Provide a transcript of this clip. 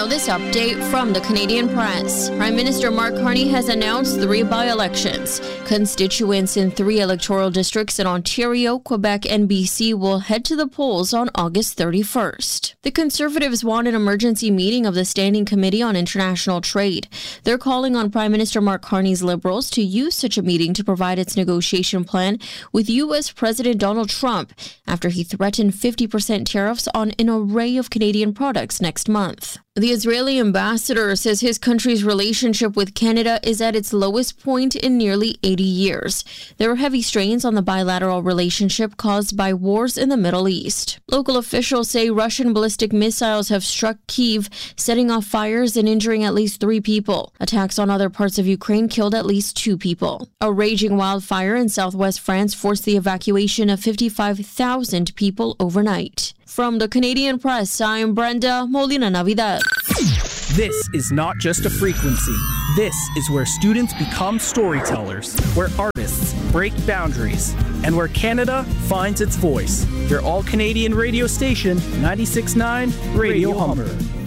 Now this update from the Canadian Press. Prime Minister Mark Carney has announced 3 by-elections. Constituents in 3 electoral districts in Ontario, Quebec, and BC will head to the polls on August 31st. The Conservatives want an emergency meeting of the Standing Committee on International Trade. They're calling on Prime Minister Mark Carney's Liberals to use such a meeting to provide its negotiation plan with U.S. President Donald Trump after he threatened 50% tariffs on an array of Canadian products next month. The Israeli ambassador says his country's relationship with Canada is at its lowest point in nearly 80 years. There are heavy strains on the bilateral relationship caused by wars in the Middle East. Local officials say Russian ballistic missiles have struck Kyiv, setting off fires and injuring at least 3 people. Attacks on other parts of Ukraine killed at least 2 people. A raging wildfire in southwest France forced the evacuation of 55,000 people overnight. From the Canadian Press, I'm Brenda Molina Navidad. This is not just a frequency. This is where students become storytellers, where artists break boundaries, and where Canada finds its voice. Your all-Canadian radio station, 96.9 Radio Humber.